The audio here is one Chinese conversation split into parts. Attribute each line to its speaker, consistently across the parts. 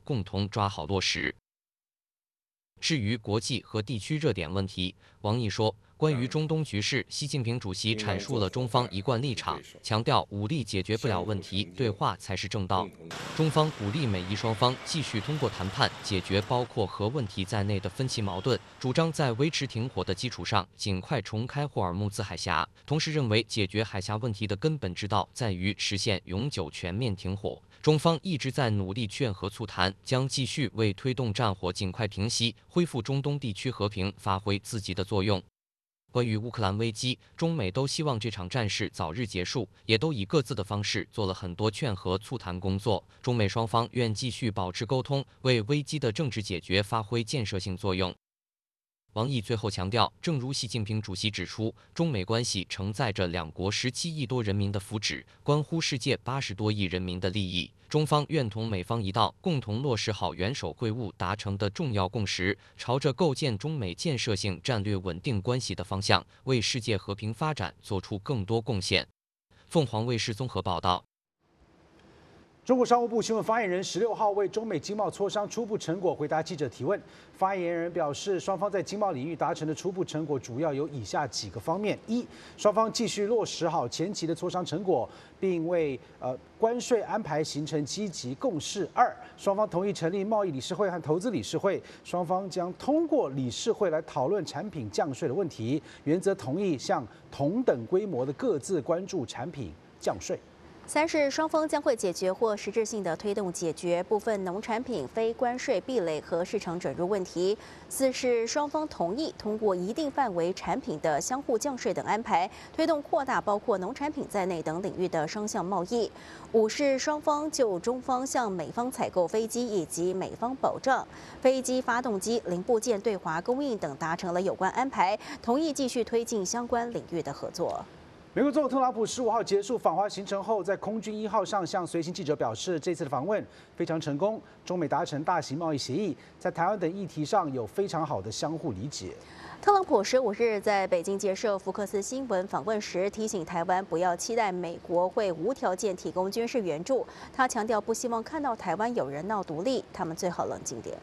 Speaker 1: 共同抓好落实。至于国际和地区热点问题，王毅说，关于中东局势，习近平主席阐述了中方一贯立场，强调武力解决不了问题，对话才是正道。中方鼓励美伊双方继续通过谈判解决包括核问题在内的分歧矛盾，主张在维持停火的基础上尽快重开霍尔木兹海峡。同时认为，解决海峡问题的根本之道在于实现永久全面停火。中方一直在努力劝和促谈，将继续为推动战火尽快平息、恢复中东地区和平发挥自己的作用。关于乌克兰危机，中美都希望这场战事早日结束，也都以各自的方式做了很多劝和促谈工作。中美双方愿继续保持沟通，为危机的政治解决发挥建设性作用。王毅最后强调，正如习近平主席指出，中美关系承载着两国17亿多人民的福祉，关乎世界80多亿人民的利益。中方愿同美方一道，共同落实好元首会晤达成的重要共识，朝着构建中美建设性战略稳定关系的方向，为世界和平发展做出更多贡献。凤凰卫视综合报道。
Speaker 2: 中国商务部新闻发言人16号为中美经贸磋商初步成果回答记者提问。发言人表示，双方在经贸领域达成的初步成果主要有以下几个方面：一，双方继续落实好前期的磋商成果，并为关税安排形成积极共识；二，双方同意成立贸易理事会和投资理事会，双方将通过理事会来讨论产品降税的问题，原则同意向同等规模的各自关注产品降税。
Speaker 3: 三是双方将会解决或实质性的推动解决部分农产品非关税壁垒和市场准入问题。四是双方同意通过一定范围产品的相互降税等安排，推动扩大包括农产品在内等领域的双向贸易。五是双方就中方向美方采购飞机以及美方保障飞机发动机零部件对华供应等达成了有关安排，同意继续推进相关领域的合作。
Speaker 2: 美国总统特朗普15号结束访华行程后，在空军1号上向随行记者表示，这次的访问非常成功，中美达成大型贸易协议，在台湾等议题上有非常好的相互理解。
Speaker 3: 特朗普15日在北京接受福克斯新闻访问时，提醒台湾不要期待美国会无条件提供军事援助。他强调不希望看到台湾有人闹独立，他们最好冷静点。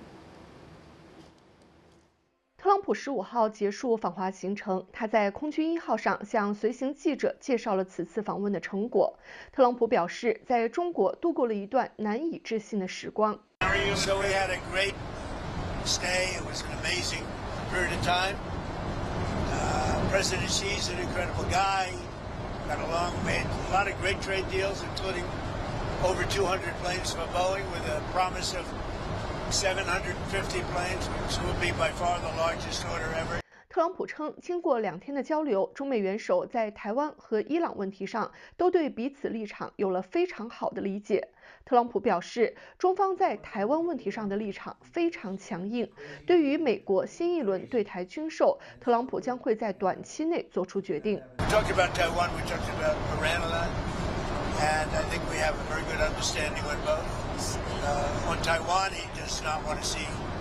Speaker 4: 特朗普15号结束访华行程，他在空军1号上向随行记者介绍了此次访问的成果。特朗普表示，在中国度过了一段难以置信的时光。
Speaker 5: So we had a great stay. It was an amazing period of time. President Xi's an incredible guy. Got along, made a lot of great trade deals, including over 200 planes for Boeing with a promise of 750 planes, which will be by far the largest order ever.
Speaker 4: 特朗普称，经过2天的交流，中美元首在台湾和伊朗问题上都对彼此立场有了非常好的理解。特朗普表示，中方在台湾问题上的立场非常强硬。对于美国新一轮对台军售，特朗普将会在短期内做出决定。
Speaker 5: Talked about Taiwan, we talked about Iran a lot, and I think we have a very good understanding on both. On Taiwan, he does not want to see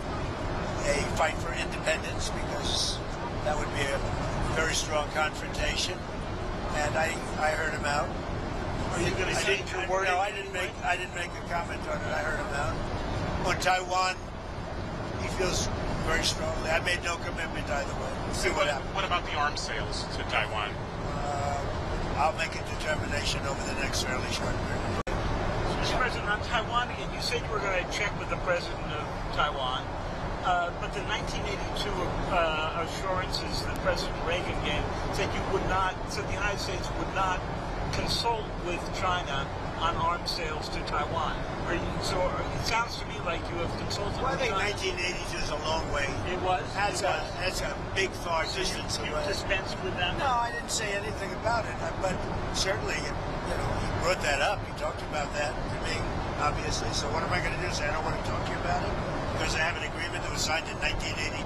Speaker 5: a fight for independence because that would be a very strong confrontation. And I heard him out. Are you going to change your wording? No, I didn't make a comment on it. I heard him out. On Taiwan, he feels very strongly. I made no commitment either way. See what happens.
Speaker 6: What about the arms sales to Taiwan?
Speaker 5: I'll make a determination over the next fairly short period.
Speaker 7: Mr. President, on Taiwan, and you said you were going to check with the president of Taiwan, but the 1982 assurances that President Reagan gave said the United States would not consult with China on arms sales to Taiwan. So it sounds to me like you have consulted
Speaker 5: well, I
Speaker 7: with
Speaker 5: think
Speaker 7: China.
Speaker 5: 1982 is a long way.
Speaker 7: It was?
Speaker 5: That's a big, far distance
Speaker 7: You
Speaker 5: away.
Speaker 7: dispensed with them?
Speaker 5: No, I didn't say anything about it, but certainly, he brought that up. He talked about that to me, obviously. So what am I going to do? Say I don't want to talk to you about it because I have an agreement that was signed in 1982?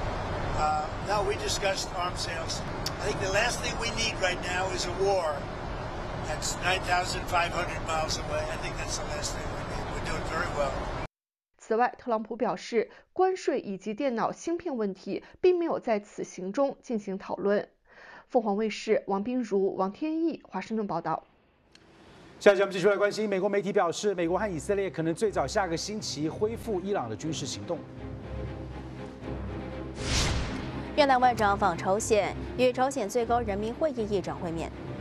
Speaker 5: No, we discussed arms sales. I think the last thing we need right now is a war that's 9,500 miles away. I think that's the last thing we need. We're doing very well.
Speaker 4: 此外，特朗普表示，关税以及电脑芯片问题并没有在此行中进行讨论。凤凰卫视王彬如、王天毅华盛顿报道。
Speaker 2: 下节我们继续来关心，美国媒体表示，美国和以色列可能最早下个星期恢复伊朗的军事行动。
Speaker 3: 越南外长访朝鲜，与朝鲜最高人民会议议长会面。